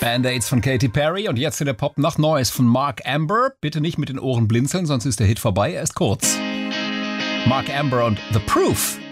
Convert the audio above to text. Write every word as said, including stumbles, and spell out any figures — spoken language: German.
Band-Aids von Katy Perry und jetzt in der Pop noch Neues von Mark Amber. Bitte nicht mit den Ohren blinzeln, sonst ist der Hit vorbei. Er ist kurz. Mark Amber und The Proof.